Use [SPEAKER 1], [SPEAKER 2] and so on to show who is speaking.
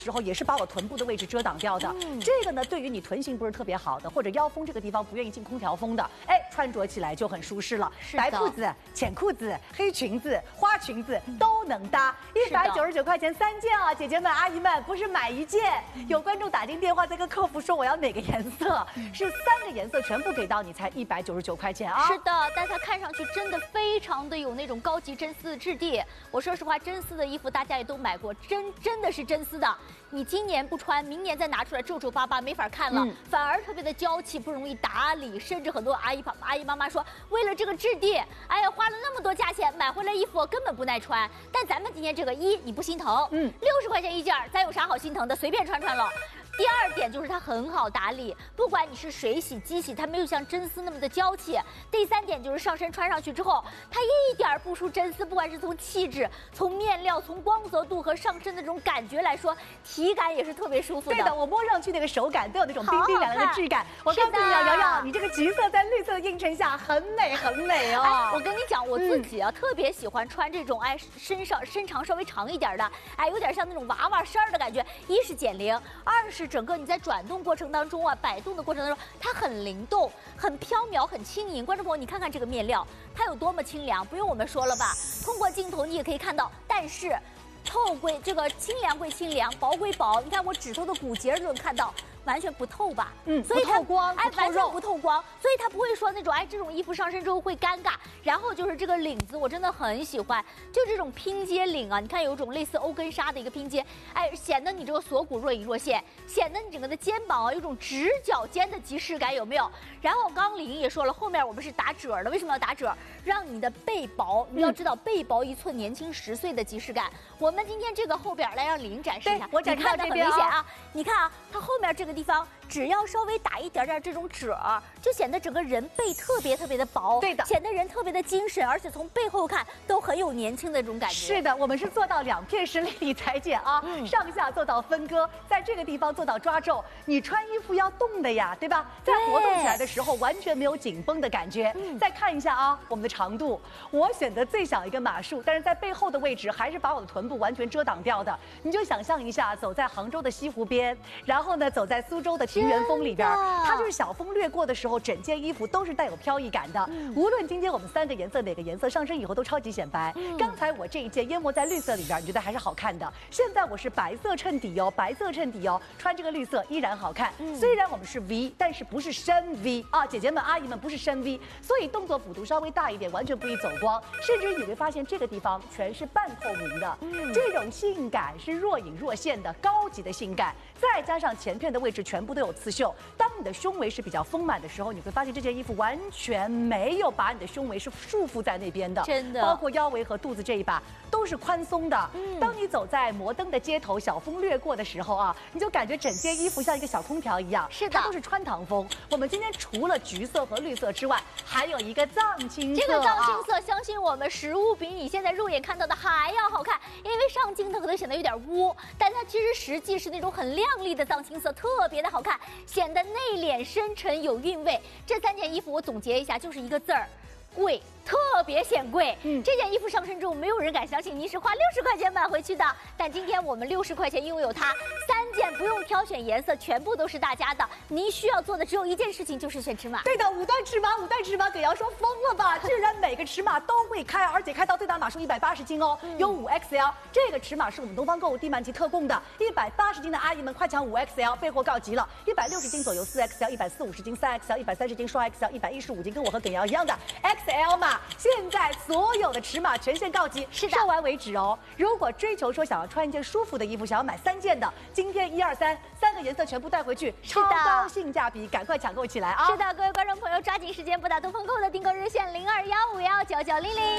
[SPEAKER 1] 时候也是把我臀部的位置遮挡掉的。这个呢，对于你臀型不是特别好的，或者腰封这个地方不愿意进空调风的，哎，穿着起来就很舒适了。白裤子、浅裤子、黑裙子、花裙子都能搭，199块钱3件啊！姐姐们、阿姨们，不是买一件。有观众打进电话在跟客服说我要哪个颜色，是3个颜色全部给到你才199块钱啊！
[SPEAKER 2] 是的，但它看上去真的非常的有那种高级真丝的质地。我说实话，真丝的衣服大家也都买过，真的是真丝的。你今年不穿，明年再拿出来皱皱巴巴，没法看了，反而特别的娇气，不容易打理。甚至很多阿姨妈妈说，为了这个质地，哎呀，花了那么多价钱买回来衣服根本不耐穿。但咱们今天这个你不心疼，60块钱一件，咱有啥好心疼的？随便穿穿了。第二点就是它很好打理，不管你是水洗、机洗，它没有像真丝那么的娇气。第三点就是上身穿上去之后，它一点不输真丝，不管是从气质、从面料、从光泽度和上身的这种感觉来说，体感也是特别舒服的。
[SPEAKER 1] 对的，我摸上去那个手感都有那种冰冰凉凉的质感。我告诉你啊，瑶瑶，你这个橘色在绿色的映衬下很美很美哦。
[SPEAKER 2] 哎，我跟你讲，我自己啊特别喜欢穿这种身长稍微长一点的，有点像那种娃娃衫的感觉。一是减龄，二是整个你在转动过程当中摆动的过程当中，它很灵动、很飘渺、很轻盈。观众朋友，你看看这个面料，它有多么清凉，不用我们说了吧？通过镜头你也可以看到，但是透归这个清凉归清凉，薄归薄。你看我指头的骨节就能看到。完全不透吧，
[SPEAKER 1] 所以它透光，
[SPEAKER 2] 完全不透光，所以它不会说那种这种衣服上身之后会尴尬。然后就是这个领子，我真的很喜欢，就这种拼接领啊，你看有种类似欧根纱的一个拼接，显得你这个锁骨若隐若现，显得你整个的肩膀有种直角肩的即视感，有没有？然后刚李莹也说了，后面我们是打褶的，为什么要打褶？让你的背薄，你要知道背薄1寸，年轻10岁的即视感。我们今天这个后边来让李莹展示一下，
[SPEAKER 1] 我展示到这边
[SPEAKER 2] 很明显啊，你看啊，它后面这个地方只要稍微打一点点这种褶，就显得整个人背特别的薄，
[SPEAKER 1] 对的，
[SPEAKER 2] 显得人特别的精神，而且从背后看都很有年轻的这种感觉。
[SPEAKER 1] 是的，我们是做到2片式立体裁剪啊，上下做到分割，在这个地方做到抓皱。你穿衣服要动的呀，对吧？在活动起来的时候完全没有紧绷的感觉。再看一下啊，我们的长度，我选择最小一个码数，但是在背后的位置还是把我的臀部完全遮挡掉的。你就想象一下，走在杭州的西湖边，然后呢走在苏州的庭园风里边，它就是小风掠过的时候，整件衣服都是带有飘逸感的。无论今天我们3个颜色哪个颜色上身以后都超级显白。刚才我这一件淹没在绿色里边，你觉得还是好看的。现在我是白色衬底哦，穿这个绿色依然好看。虽然我们是 V， 但是不是深 V 啊，姐姐们阿姨们不是深 V， 所以动作幅度稍微大一点，完全不易走光。甚至你会发现这个地方全是半透明的，这种性感是若隐若现的高级的性感。再加上前片的位置全部都有刺绣，当你的胸围是比较丰满的时候，你会发现这件衣服完全没有把你的胸围是束缚在那边的，
[SPEAKER 2] 真的，
[SPEAKER 1] 包括腰围和肚子这一把都是宽松的。当你走在摩登的街头，小风掠过的时候啊，你就感觉整件衣服像一个小空调一样，
[SPEAKER 2] 是的，
[SPEAKER 1] 它都是穿堂风。我们今天除了橘色和绿色之外，还有一个藏青色，
[SPEAKER 2] 这个藏青色，相信我们实物比你现在肉眼看到的还要好看，因为上镜它可能显得有点污，但它其实实际是那种很亮丽的藏青色，特别的好看，显得内敛深沉有韵味。这3件衣服我总结一下，就是一个字儿：贵。特别显贵，这件衣服上身之后，没有人敢相信你是花60块钱买回去的。但今天我们60块钱，因为有它，3件不用挑选颜色，全部都是大家的。您需要做的只有一件事情，就是选尺码。
[SPEAKER 1] 对的，5段尺码，葛瑶说疯了吧？居然每个尺码都会开，而且开到最大码数180斤哦，有5XL。这个尺码是我们东方购物地漫集特供的，180斤的阿姨们快抢5XL，备货告急了。160斤左右4XL，140-50斤3XL，130斤双 XL，115斤跟我和耿瑶一样的 XL 码。现在所有的尺码全线告急，
[SPEAKER 2] 是的，
[SPEAKER 1] 售完为止哦。如果追求说想要穿一件舒服的衣服，想要买3件的，今天1、2、3个颜色全部带回去，超高性价比，赶快抢购起来啊！
[SPEAKER 2] 是的，各位观众朋友，抓紧时间拨打东方购物的订购热线0215199900。